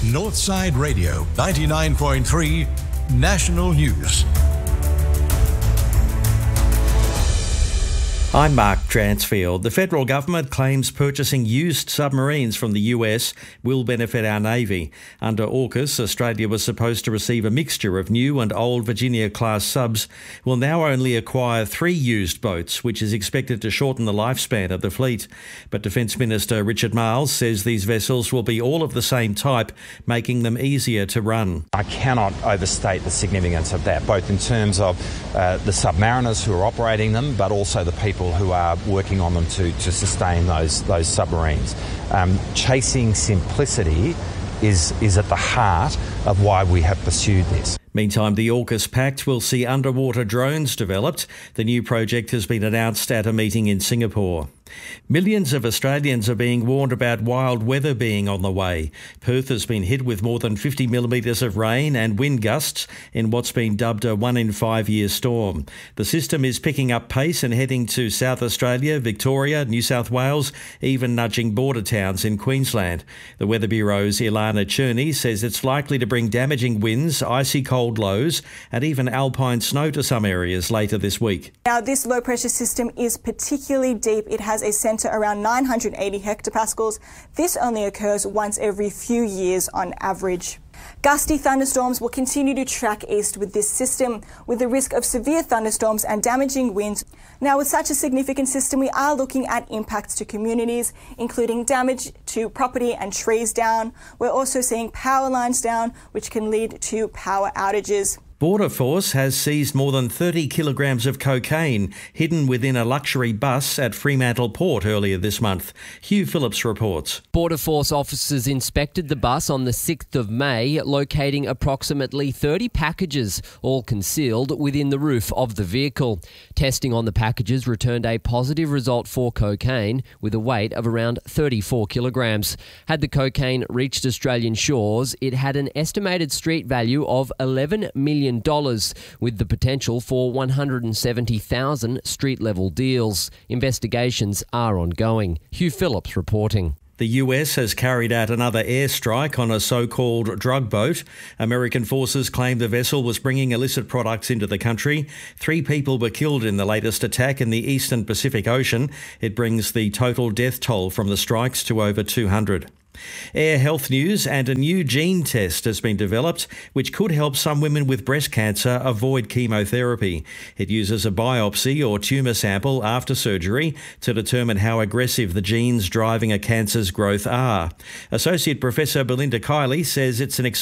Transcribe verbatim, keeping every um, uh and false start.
Northside Radio, ninety-nine point three National News. I'm Mark Transfield. The federal government claims purchasing used submarines from the U S will benefit our Navy. Under AUKUS, Australia was supposed to receive a mixture of new and old Virginia-class subs, will now only acquire three used boats, which is expected to shorten the lifespan of the fleet. But Defence Minister Richard Marles says these vessels will be all of the same type, making them easier to run. I cannot overstate the significance of that, both in terms of uh, the submariners who are operating them, but also the people who are working on them to, to sustain those those submarines. Um, chasing simplicity is is at the heart of why we have pursued this. Meantime, the AUKUS Pact will see underwater drones developed. The new project has been announced at a meeting in Singapore. Millions of Australians are being warned about wild weather being on the way. Perth has been hit with more than fifty millimetres of rain and wind gusts in what's been dubbed a one in five year storm. The system is picking up pace and heading to South Australia, Victoria, New South Wales, even nudging border towns in Queensland. The Weather Bureau's Ilana Cherney says it's likely to bring damaging winds, icy cold lows and even alpine snow to some areas later this week. Now, this low pressure system is particularly deep. It has a centre around nine hundred eighty hectopascals. This only occurs once every few years on average. Gusty thunderstorms will continue to track east with this system, with the risk of severe thunderstorms and damaging winds. Now, with such a significant system, we are looking at impacts to communities, including damage to property and trees down. We're also seeing power lines down, which can lead to power outages. Border Force has seized more than thirty kilograms of cocaine hidden within a luxury bus at Fremantle Port earlier this month. Hugh Phillips reports. Border Force officers inspected the bus on the sixth of May, locating approximately thirty packages, all concealed within the roof of the vehicle. Testing on the packages returned a positive result for cocaine, with a weight of around thirty-four kilograms. Had the cocaine reached Australian shores, it had an estimated street value of eleven million dollars, with the potential for one hundred seventy thousand street-level deals. Investigations are ongoing. Hugh Phillips reporting. The U S has carried out another airstrike on a so-called drug boat. American forces claim the vessel was bringing illicit products into the country. Three people were killed in the latest attack in the eastern Pacific Ocean. It brings the total death toll from the strikes to over two hundred. Air health news, and a new gene test has been developed which could help some women with breast cancer avoid chemotherapy. It uses a biopsy or tumour sample after surgery to determine how aggressive the genes driving a cancer's growth are. Associate Professor Belinda Kiley says it's an exciting